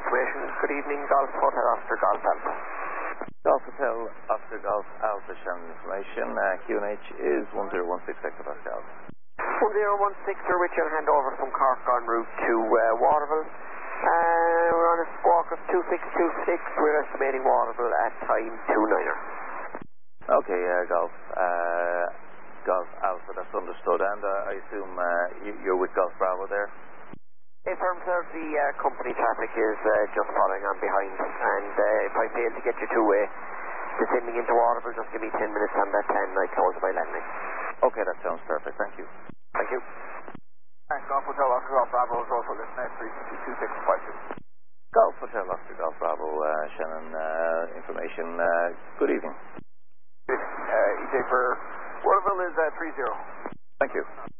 information. Good evening, Golf Hotel Oscar Golf Alpha. Golf Hotel Oscar Golf Alpha, Shannon information. QNH is 1016 Hector Oscar Alpha. 1016 Richard, hand over from Cork en route to Waterville. We're on a squawk of 2626. We're estimating Waterville at time 29er. Okay, Golf Alpha, that's understood. And I assume you're with Golf Bravo there? In terms of the company traffic is just following on behind, and if I fail to get you to descending into Waterville, just give me 10 minutes on that 10, I close my landing. Okay, that sounds perfect. Thank you. Thank you. Golf Hotel Oscar Golf Bravo is also listening at 32652. Golf Hotel Oscar Golf Bravo, Shannon information. Good evening. EJ for Waterville is 30. Thank you.